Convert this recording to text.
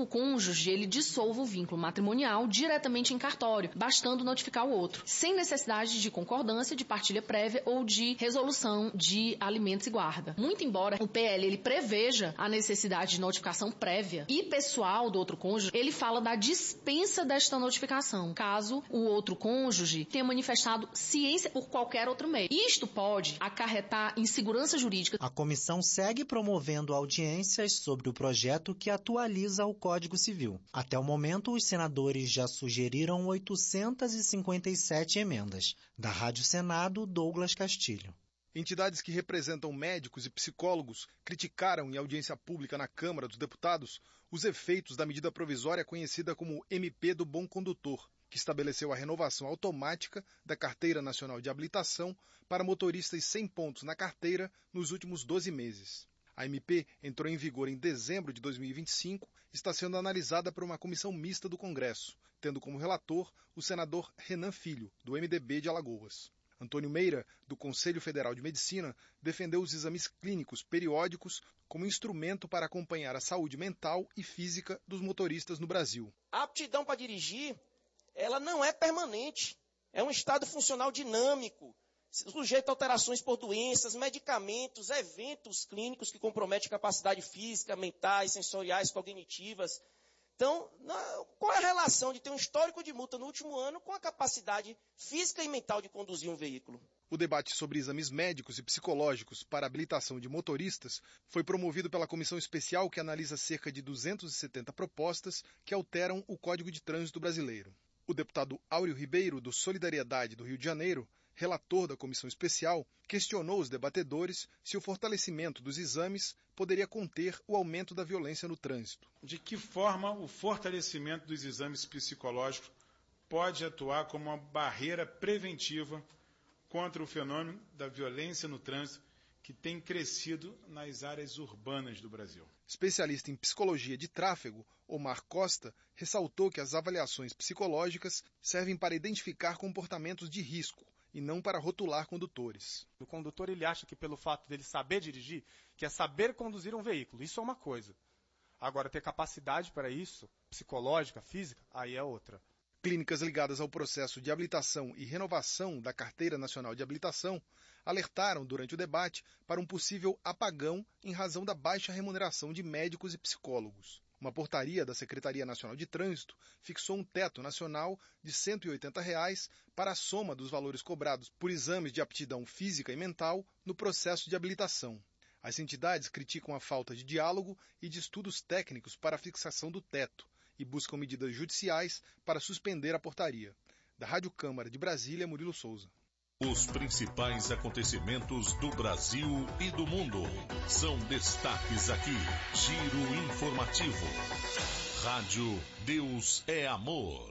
o cônjuge ele dissolva o vínculo matrimonial diretamente em cartório, bastando notificar o outro, sem necessidade de concordância, de partilha prévia ou de resolução de alimentos e guarda. Muito embora o PL ele preveja a necessidade de notificação prévia e pessoal do outro cônjuge, ele fala da dispensa desta notificação, caso o outro cônjuge tenha manifestado ciência por qualquer outro meio. Isto pode acarretar insegurança jurídica. A comissão segue promovendo audiências sobre o projeto que atualiza o Código Civil. Até o momento, os senadores já sugeriram 857 emendas. Da Rádio Senado, Douglas Castilho. Entidades que representam médicos e psicólogos criticaram em audiência pública na Câmara dos Deputados os efeitos da medida provisória conhecida como MP do Bom Condutor, que estabeleceu a renovação automática da Carteira Nacional de Habilitação para motoristas sem pontos na carteira nos últimos 12 meses. A MP entrou em vigor em dezembro de 2025 e está sendo analisada por uma comissão mista do Congresso, tendo como relator o senador Renan Filho, do MDB de Alagoas. Antônio Meira, do Conselho Federal de Medicina, defendeu os exames clínicos periódicos como instrumento para acompanhar a saúde mental e física dos motoristas no Brasil. A aptidão para dirigir, ela não é permanente. É um estado funcional dinâmico, sujeito a alterações por doenças, medicamentos, eventos clínicos que comprometem a capacidade física, mentais, sensoriais, cognitivas. Então, qual é a relação de ter um histórico de multa no último ano com a capacidade física e mental de conduzir um veículo? O debate sobre exames médicos e psicológicos para habilitação de motoristas foi promovido pela comissão especial que analisa cerca de 270 propostas que alteram o Código de Trânsito brasileiro. O deputado Áureo Ribeiro, do Solidariedade do Rio de Janeiro, relator da comissão especial, questionou os debatedores se o fortalecimento dos exames poderia conter o aumento da violência no trânsito. De que forma o fortalecimento dos exames psicológicos pode atuar como uma barreira preventiva contra o fenômeno da violência no trânsito que tem crescido nas áreas urbanas do Brasil? Especialista em psicologia de tráfego, Omar Costa, ressaltou que as avaliações psicológicas servem para identificar comportamentos de risco e não para rotular condutores. O condutor ele acha que pelo fato dele saber dirigir, que é saber conduzir um veículo, isso é uma coisa. Agora, ter capacidade para isso, psicológica, física, aí é outra. Clínicas ligadas ao processo de habilitação e renovação da Carteira Nacional de Habilitação alertaram durante o debate para um possível apagão em razão da baixa remuneração de médicos e psicólogos. Uma portaria da Secretaria Nacional de Trânsito fixou um teto nacional de R$ 180 para a soma dos valores cobrados por exames de aptidão física e mental no processo de habilitação. As entidades criticam a falta de diálogo e de estudos técnicos para a fixação do teto e buscam medidas judiciais para suspender a portaria. Da Rádio Câmara de Brasília, Murilo Souza. Os principais acontecimentos do Brasil e do mundo são destaques aqui. Giro informativo. Rádio Deus é Amor.